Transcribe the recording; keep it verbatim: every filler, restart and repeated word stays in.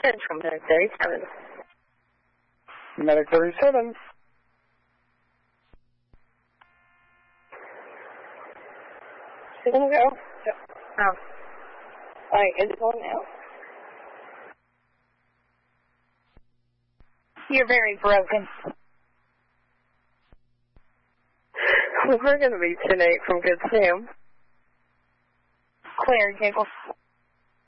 Central Medic thirty-seven. Medic thirty-seven. Is it going to go? Yep. Oh. All right, is it going now? You're very broken. We're going to be ten eight from Good Sam. Clear, Giggles.